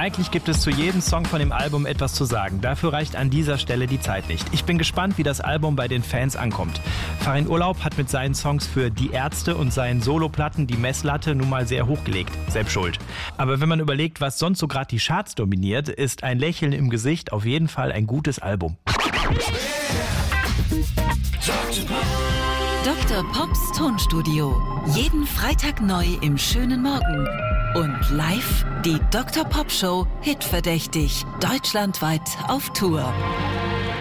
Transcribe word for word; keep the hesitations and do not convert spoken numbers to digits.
Eigentlich gibt es zu jedem Song von dem Album etwas zu sagen. Dafür reicht an dieser Stelle die Zeit nicht. Ich bin gespannt, wie das Album bei den Fans ankommt. Farin Urlaub hat mit seinen Songs für Die Ärzte und seinen Soloplatten die Messlatte nun mal sehr hochgelegt. Selbst schuld. Aber wenn man überlegt, was sonst so gerade die Charts dominiert, ist ein Lächeln im Gesicht auf jeden Fall ein gutes Album. Doktor Pops Tonstudio. Jeden Freitag neu im schönen Morgen. Und live die Doktor Pop Show Hitverdächtig. Deutschlandweit auf Tour.